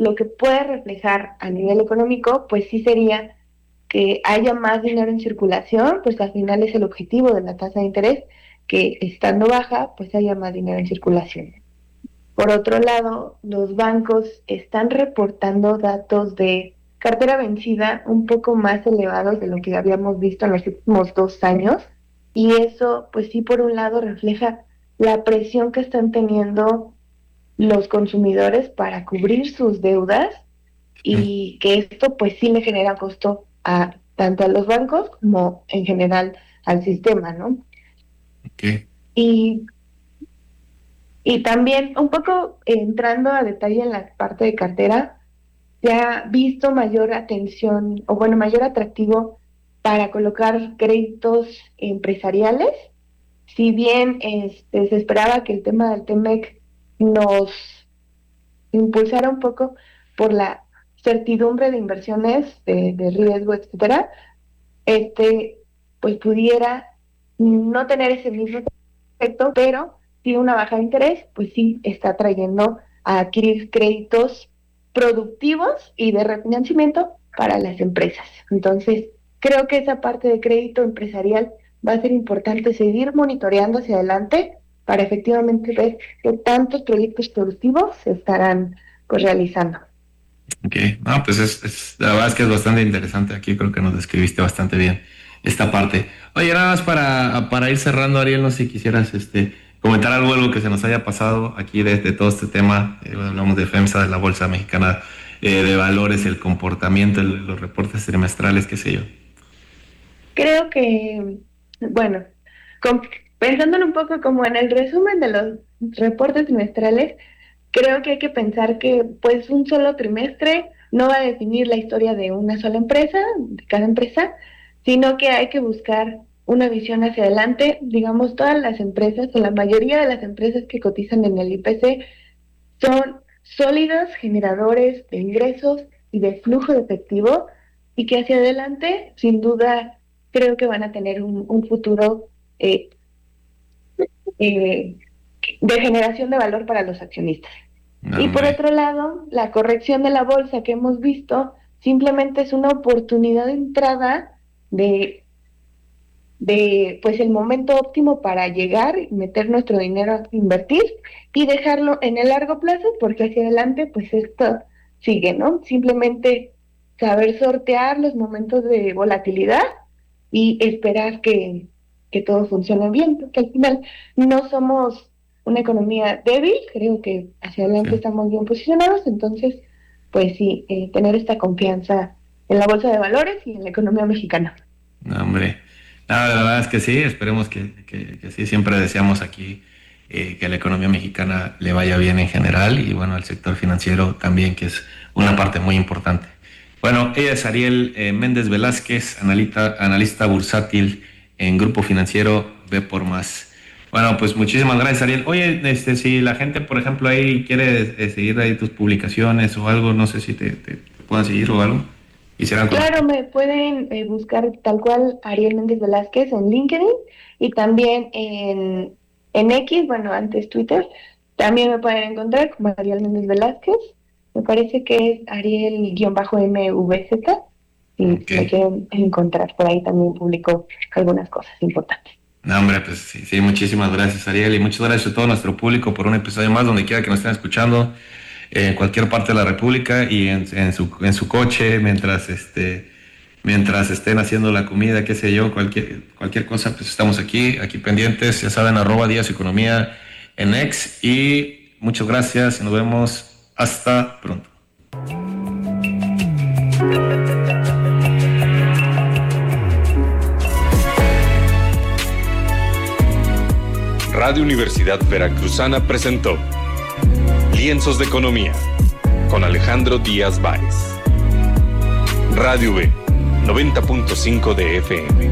lo que puede reflejar a nivel económico, pues sí sería que haya más dinero en circulación, pues al final es el objetivo de la tasa de interés, que estando baja, pues haya más dinero en circulación. Por otro lado, los bancos están reportando datos de cartera vencida un poco más elevados de lo que habíamos visto en los últimos 2 años, y eso, pues sí, por un lado refleja la presión que están teniendo los consumidores para cubrir sus deudas, y que esto pues sí le genera costo a tanto a los bancos como en general al sistema, ¿no? Okay. Y, y también un poco entrando a detalle en la parte de cartera, se ha visto mayor atención o bueno, mayor atractivo para colocar créditos empresariales. Si bien se esperaba que el tema del TEMEC nos impulsara un poco por la certidumbre de inversiones, de riesgo, etcétera, pues pudiera no tener ese mismo efecto, pero si una baja de interés, pues sí está trayendo a adquirir créditos productivos y de refinanciamiento para las empresas. Entonces, creo que esa parte de crédito empresarial va a ser importante seguir monitoreando hacia adelante para efectivamente ver qué tantos proyectos productivos se estarán pues realizando. Ok, no, pues la verdad es que es bastante interesante. Aquí creo que nos describiste bastante bien esta parte. Oye, nada más para ir cerrando, Ariel, no sé si quisieras comentar algo que se nos haya pasado aquí de todo este tema. Hablamos de FEMSA, de la Bolsa Mexicana de Valores, el comportamiento, los reportes trimestrales, qué sé yo. Creo que, bueno, pensándolo un poco como en el resumen de los reportes trimestrales, creo que hay que pensar que pues un solo trimestre no va a definir la historia de una sola empresa, de cada empresa, sino que hay que buscar una visión hacia adelante. Digamos, todas las empresas o la mayoría de las empresas que cotizan en el IPC son sólidos generadores de ingresos y de flujo de efectivo, y que hacia adelante, sin duda, creo que van a tener un futuro eh, eh, de generación de valor para los accionistas. No, Y por hombre. otro lado, la corrección de la bolsa que hemos visto simplemente es una oportunidad de entrada de pues el momento óptimo para llegar y meter nuestro dinero a invertir y dejarlo en el largo plazo, porque hacia adelante pues esto sigue, ¿no? Simplemente saber sortear los momentos de volatilidad y esperar que todo funcione bien, porque al final no somos una economía débil, creo que hacia adelante Sí. estamos bien posicionados. Entonces pues sí, tener esta confianza en la bolsa de valores y en la economía mexicana. No, hombre. No, la verdad es que sí, esperemos que sí. Siempre deseamos aquí que a la economía mexicana le vaya bien en general y bueno, al sector financiero también, que es una parte muy importante. Bueno, ella es Ariel Méndez Velázquez, analista bursátil en Grupo Financiero B por Más. Bueno, pues muchísimas gracias, Ariel. Oye, si la gente, por ejemplo, ahí quiere seguir ahí tus publicaciones o algo, no sé si te puedan seguir o algo. Quisieran conocer. Claro, me pueden buscar tal cual Ariel Méndez Velázquez en LinkedIn, y también en X, bueno, antes Twitter, también me pueden encontrar como Ariel Méndez Velázquez. Me parece que es Ariel-MVZ, y Ok. si me quieren encontrar por ahí también publico algunas cosas importantes. No, hombre, pues sí, sí, muchísimas gracias, Ariel, y muchas gracias a todo nuestro público por un episodio más, donde quiera que nos estén escuchando, en cualquier parte de la República y en su coche, mientras estén haciendo la comida, qué sé yo, cualquier cosa, pues estamos aquí pendientes, ya saben, @Díaz Economía en X, y muchas gracias y nos vemos hasta pronto. Radio Universidad Veracruzana presentó Lienzos de Economía con Alejandro Díaz Báez. Radio V, 90.5 de FM.